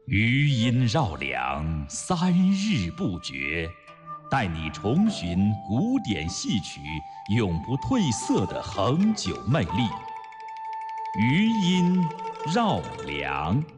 余音绕梁3日不绝，带你重寻古典戏曲永不褪色的恒久魅力。余音绕梁。